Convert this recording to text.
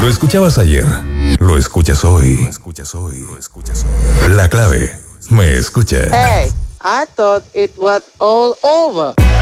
Lo escuchabas ayer, lo escuchas hoy. La clave, me escucha. Hey, I thought it was all over.